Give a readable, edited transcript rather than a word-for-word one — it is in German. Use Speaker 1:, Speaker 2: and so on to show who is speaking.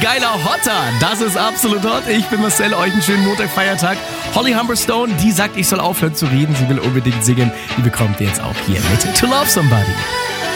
Speaker 1: geiler Hotter. Das ist absolut hot. Ich bin Marcel, euch einen schönen Montag-Feiertag. Holly Humberstone, die sagt, ich soll aufhören zu reden. Sie will unbedingt singen. Die bekommt ihr jetzt auch hier mit To Love Somebody.